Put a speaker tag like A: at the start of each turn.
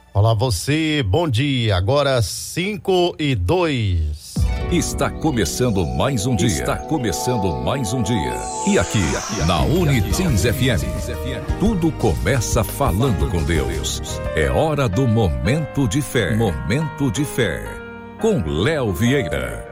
A: Olá você, bom dia, agora 5:02.
B: Está começando mais um dia. Está começando mais um dia. E aqui, na Unitins FM, tudo começa falando com Deus. É hora do Momento de Fé. Momento de Fé. Com Léo Vieira.